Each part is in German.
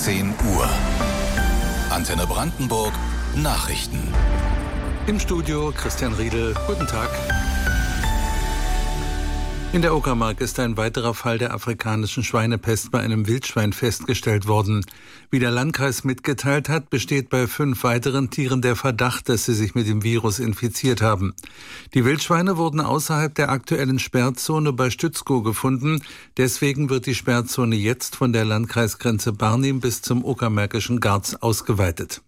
10 Uhr. Antenne Brandenburg Nachrichten. Im Studio Christian Riedel. Guten Tag. In der Uckermark ist ein weiterer Fall der afrikanischen Schweinepest bei einem Wildschwein festgestellt worden. Wie der Landkreis mitgeteilt hat, besteht bei 5 weiteren Tieren der Verdacht, dass sie sich mit dem Virus infiziert haben. Die Wildschweine wurden außerhalb der aktuellen Sperrzone bei Stützkow gefunden. Deswegen wird die Sperrzone jetzt von der Landkreisgrenze Barnim bis zum Uckermärkischen Garz ausgeweitet.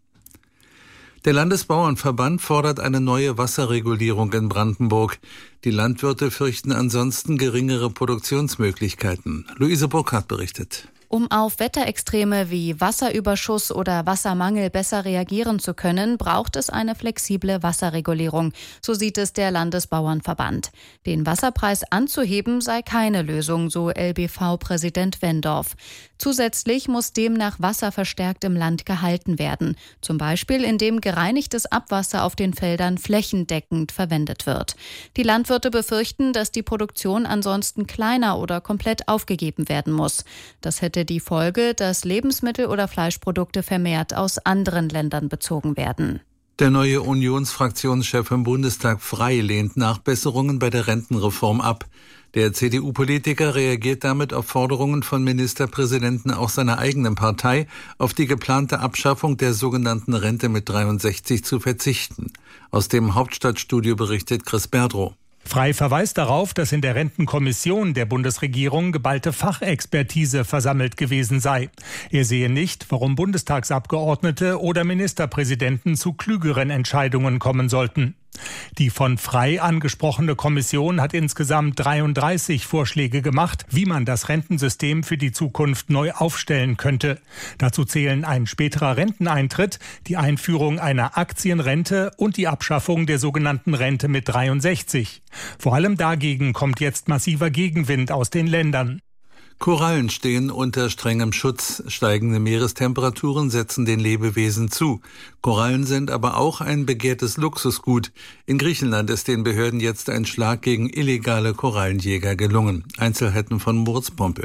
Der Landesbauernverband fordert eine neue Wasserregulierung in Brandenburg. Die Landwirte fürchten ansonsten geringere Produktionsmöglichkeiten. Luise Burkhardt berichtet. Um auf Wetterextreme wie Wasserüberschuss oder Wassermangel besser reagieren zu können, braucht es eine flexible Wasserregulierung. So sieht es der Landesbauernverband. Den Wasserpreis anzuheben sei keine Lösung, so LBV-Präsident Wendorf. Zusätzlich muss demnach Wasser verstärkt im Land gehalten werden. Zum Beispiel, indem gereinigtes Abwasser auf den Feldern flächendeckend verwendet wird. Die Landwirte befürchten, dass die Produktion ansonsten kleiner oder komplett aufgegeben werden muss. Das hätte die Folge, dass Lebensmittel oder Fleischprodukte vermehrt aus anderen Ländern bezogen werden. Der neue Unionsfraktionschef im Bundestag Frey lehnt Nachbesserungen bei der Rentenreform ab. Der CDU-Politiker reagiert damit auf Forderungen von Ministerpräsidenten auch seiner eigenen Partei, auf die geplante Abschaffung der sogenannten Rente mit 63 zu verzichten. Aus dem Hauptstadtstudio berichtet Chris Berdrow. Frey verweist darauf, dass in der Rentenkommission der Bundesregierung geballte Fachexpertise versammelt gewesen sei. Er sehe nicht, warum Bundestagsabgeordnete oder Ministerpräsidenten zu klügeren Entscheidungen kommen sollten. Die von Frey angesprochene Kommission hat insgesamt 33 Vorschläge gemacht, wie man das Rentensystem für die Zukunft neu aufstellen könnte. Dazu zählen ein späterer Renteneintritt, die Einführung einer Aktienrente und die Abschaffung der sogenannten Rente mit 63. Vor allem dagegen kommt jetzt massiver Gegenwind aus den Ländern. Korallen stehen unter strengem Schutz. Steigende Meerestemperaturen setzen den Lebewesen zu. Korallen sind aber auch ein begehrtes Luxusgut. In Griechenland ist den Behörden jetzt ein Schlag gegen illegale Korallenjäger gelungen. Einzelheiten von Moritz Pompel.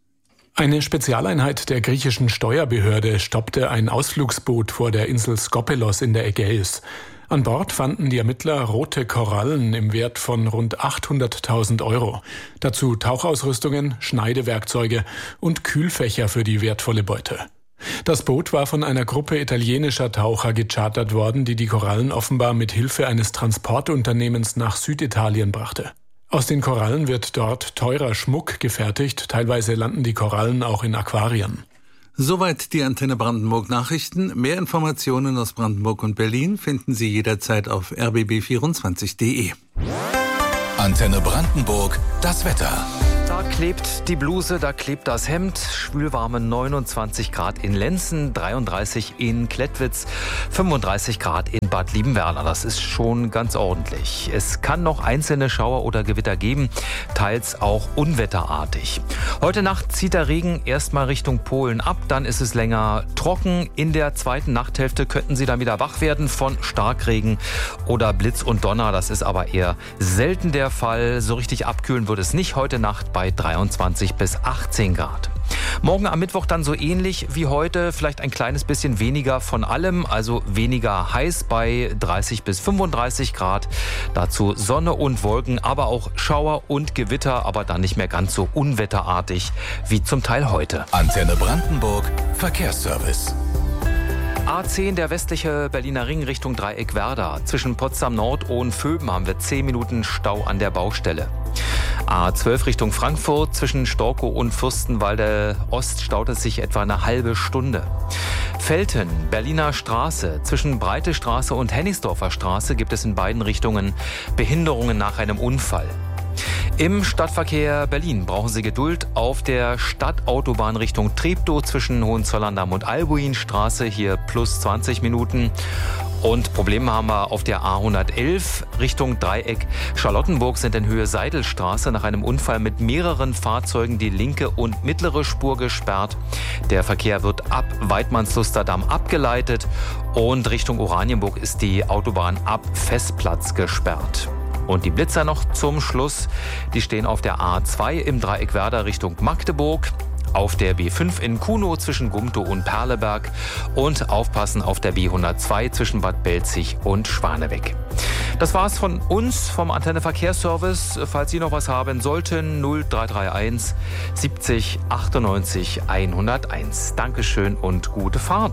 Eine Spezialeinheit der griechischen Steuerbehörde stoppte ein Ausflugsboot vor der Insel Skopelos in der Ägäis. An Bord fanden die Ermittler rote Korallen im Wert von rund 800.000 Euro. Dazu Tauchausrüstungen, Schneidewerkzeuge und Kühlfächer für die wertvolle Beute. Das Boot war von einer Gruppe italienischer Taucher gechartert worden, die Korallen offenbar mit Hilfe eines Transportunternehmens nach Süditalien brachte. Aus den Korallen wird dort teurer Schmuck gefertigt. Teilweise landen die Korallen auch in Aquarien. Soweit die Antenne Brandenburg Nachrichten. Mehr Informationen aus Brandenburg und Berlin finden Sie jederzeit auf rbb24.de. Antenne Brandenburg, das Wetter. Da klebt die Bluse, da klebt das Hemd. Schwülwarme 29 Grad in Lenzen, 33 in Klettwitz, 35 Grad in Bad Liebenwerda. Das ist schon ganz ordentlich. Es kann noch einzelne Schauer oder Gewitter geben, teils auch unwetterartig. Heute Nacht zieht der Regen erstmal Richtung Polen ab, dann ist es länger trocken. In der zweiten Nachthälfte könnten Sie dann wieder wach werden von Starkregen oder Blitz und Donner. Das ist aber eher selten der Fall. So richtig abkühlen wird es nicht heute Nacht bei 23 bis 18 Grad. Morgen am Mittwoch dann so ähnlich wie heute, vielleicht ein kleines bisschen weniger von allem, also weniger heiß bei 30 bis 35 Grad. Dazu Sonne und Wolken, aber auch Schauer und Gewitter, aber dann nicht mehr ganz so unwetterartig wie zum Teil heute. Antenne Brandenburg Verkehrsservice. A10, der westliche Berliner Ring Richtung Dreieckwerder. Zwischen Potsdam Nord und Vöben haben wir 10 Minuten Stau an der Baustelle. A12 Richtung Frankfurt, zwischen Storkow und Fürstenwalde Ost staut es sich etwa eine halbe Stunde. Velten, Berliner Straße, zwischen Breite Straße und Hennigsdorfer Straße gibt es in beiden Richtungen Behinderungen nach einem Unfall. Im Stadtverkehr Berlin brauchen Sie Geduld auf der Stadtautobahn Richtung Treptow zwischen Hohenzollern-Damm und Albuinstraße, hier plus 20 Minuten. Und Probleme haben wir auf der A111 Richtung Dreieck Charlottenburg, sind in Höhe Seidelstraße nach einem Unfall mit mehreren Fahrzeugen die linke und mittlere Spur gesperrt. Der Verkehr wird ab Weidmannslusterdamm abgeleitet und Richtung Oranienburg ist die Autobahn ab Festplatz gesperrt. Und die Blitzer noch zum Schluss, die stehen auf der A2 im Dreieck Werder Richtung Magdeburg. auf der B5 in Kunow zwischen Gumtow und Perleberg und aufpassen auf der B102 zwischen Bad Belzig und Schwanebeck. Das war's von uns, vom Antenne Verkehrsservice. Falls Sie noch was haben sollten, 0331 70 98 101. Dankeschön und gute Fahrt.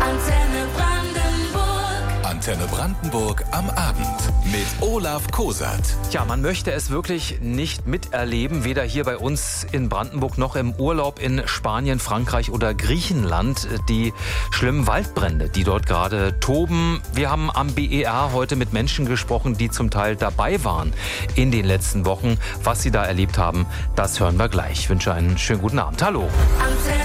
Antenne Brandenburg am Abend mit Olaf Kosat. Ja, man möchte es wirklich nicht miterleben, weder hier bei uns in Brandenburg noch im Urlaub in Spanien, Frankreich oder Griechenland. Die schlimmen Waldbrände, die dort gerade toben. Wir haben am BER heute mit Menschen gesprochen, die zum Teil dabei waren in den letzten Wochen. Was sie da erlebt haben, das hören wir gleich. Ich wünsche einen schönen guten Abend. Hallo.